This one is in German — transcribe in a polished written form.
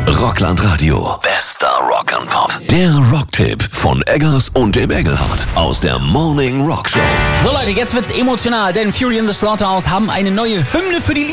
Rockland Radio. Bester Rock and Pop. Der Rocktipp von Eggers und dem Engelhardt aus der Morning Rock Show. So Leute, jetzt wird's emotional, denn Fury in the Slaughterhouse haben eine neue Hymne für die